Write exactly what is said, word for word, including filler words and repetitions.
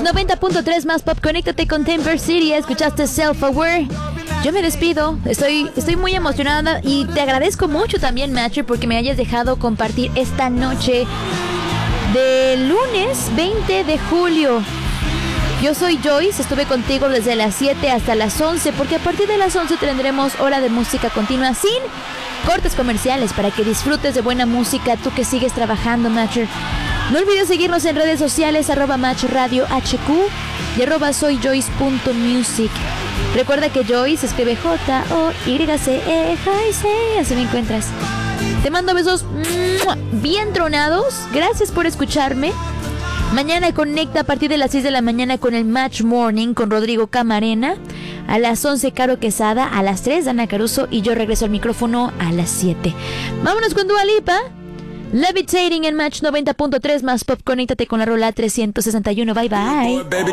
noventa punto tres más pop. Conéctate con Temper City. Escuchaste Self Aware. Yo me despido. Estoy, estoy muy emocionada y te agradezco mucho también, Matcher, porque me hayas dejado compartir esta noche de lunes veinte de julio. Yo soy Joyce, estuve contigo desde las siete hasta las once, porque a partir de las once tendremos hora de música continua sin cortes comerciales para que disfrutes de buena música, tú que sigues trabajando, Matcher. No olvides seguirnos en redes sociales, arroba Match Radio H Q y arroba soyjoyce.music. Recuerda que Joyce se escribe J O Y C E, Joyce, así me encuentras. Te mando besos bien tronados, gracias por escucharme. Mañana conecta a partir de las seis de la mañana con el Match Morning con Rodrigo Camarena. A las once Caro Quesada, a las tres Dana Caruso y yo regreso al micrófono a las siete. Vámonos con Dua Lipa. Levitating en Match noventa punto tres más pop. Conéctate con la rola trescientos sesenta y uno. Bye bye.